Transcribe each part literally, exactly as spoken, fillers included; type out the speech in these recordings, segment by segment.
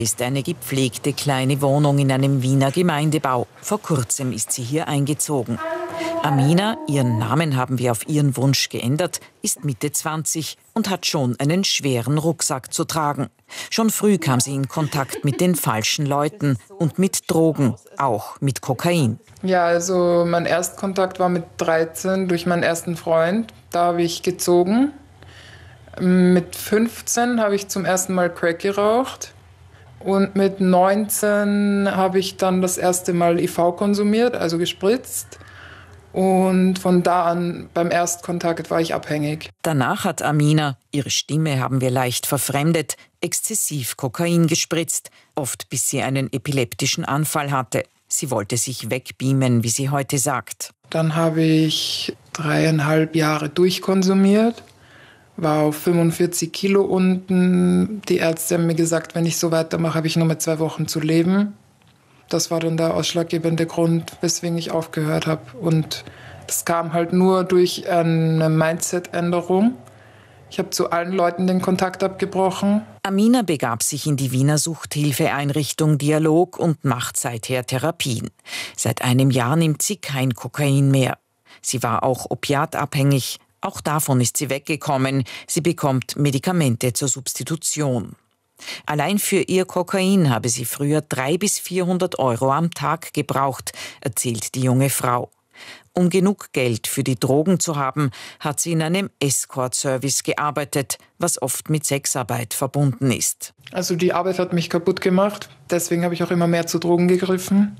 Ist eine gepflegte kleine Wohnung in einem Wiener Gemeindebau. Vor kurzem ist sie hier eingezogen. Amina, ihren Namen haben wir auf ihren Wunsch geändert, ist Mitte zwanzig und hat schon einen schweren Rucksack zu tragen. Schon früh kam sie in Kontakt mit den falschen Leuten und mit Drogen, auch mit Kokain. Ja, also mein Erstkontakt war mit dreizehn durch meinen ersten Freund. Da habe ich gezogen. Mit fünfzehn habe ich zum ersten Mal Crack geraucht. Und mit neunzehn habe ich dann das erste Mal I V konsumiert, also gespritzt. Und von da an, beim Erstkontakt, war ich abhängig. Danach hat Amina, ihre Stimme haben wir leicht verfremdet, exzessiv Kokain gespritzt, oft bis sie einen epileptischen Anfall hatte. Sie wollte sich wegbeamen, wie sie heute sagt. Dann habe ich dreieinhalb Jahre durchkonsumiert, war auf fünfundvierzig Kilo unten. Die Ärzte haben mir gesagt, wenn ich so weitermache, habe ich nur mehr zwei Wochen zu leben. Das war dann der ausschlaggebende Grund, weswegen ich aufgehört habe. Und das kam halt nur durch eine Mindset-Änderung. Ich habe zu allen Leuten den Kontakt abgebrochen. Amina begab sich in die Wiener Suchthilfeeinrichtung Dialog und macht seither Therapien. Seit einem Jahr nimmt sie kein Kokain mehr. Sie war auch opiatabhängig. Auch davon ist sie weggekommen. Sie bekommt Medikamente zur Substitution. Allein für ihr Kokain habe sie früher dreihundert bis vierhundert Euro am Tag gebraucht, erzählt die junge Frau. Um genug Geld für die Drogen zu haben, hat sie in einem Escort-Service gearbeitet, was oft mit Sexarbeit verbunden ist. Also die Arbeit hat mich kaputt gemacht, deswegen habe ich auch immer mehr zu Drogen gegriffen.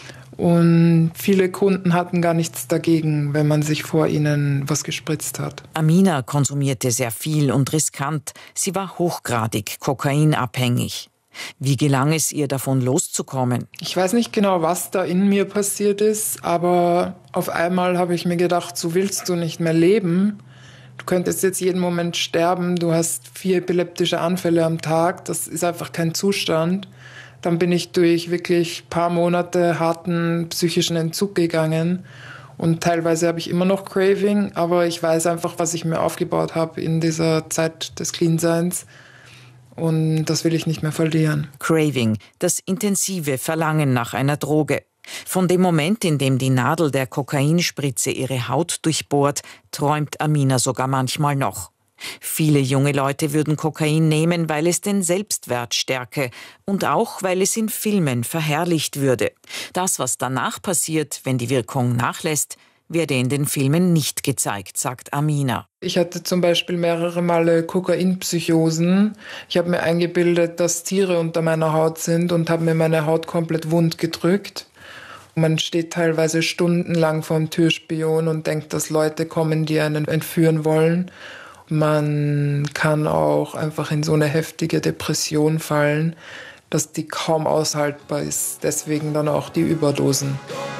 Und viele Kunden hatten gar nichts dagegen, wenn man sich vor ihnen was gespritzt hat. Amina konsumierte sehr viel und riskant. Sie war hochgradig kokainabhängig. Wie gelang es ihr, davon loszukommen? Ich weiß nicht genau, was da in mir passiert ist, aber auf einmal habe ich mir gedacht, so willst du nicht mehr leben. Du könntest jetzt jeden Moment sterben, du hast vier epileptische Anfälle am Tag, das ist einfach kein Zustand. Dann bin ich durch wirklich ein paar Monate harten psychischen Entzug gegangen. Und teilweise habe ich immer noch Craving, aber ich weiß einfach, was ich mir aufgebaut habe in dieser Zeit des Cleanseins. Und das will ich nicht mehr verlieren. Craving, das intensive Verlangen nach einer Droge. Von dem Moment, in dem die Nadel der Kokainspritze ihre Haut durchbohrt, träumt Amina sogar manchmal noch. Viele junge Leute würden Kokain nehmen, weil es den Selbstwert stärke und auch, weil es in Filmen verherrlicht würde. Das, was danach passiert, wenn die Wirkung nachlässt, werde in den Filmen nicht gezeigt, sagt Amina. Ich hatte zum Beispiel mehrere Male Kokainpsychosen. Ich habe mir eingebildet, dass Tiere unter meiner Haut sind und habe mir meine Haut komplett wund gedrückt. Man steht teilweise stundenlang vor dem Türspion und denkt, dass Leute kommen, die einen entführen wollen. Man kann auch einfach in so eine heftige Depression fallen, dass die kaum aushaltbar ist. Deswegen dann auch die Überdosen.